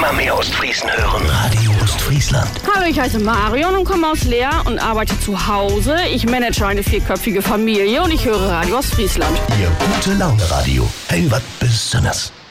immer mehr Ostfriesen hören Radio Ostfriesland. Hallo, ich heiße Marion und komme aus Leer und arbeite zu Hause. Ich manage eine 4-köpfige Familie und ich höre Radio Ostfriesland. Ihr gute Laune Radio. Hey, was Besonderes.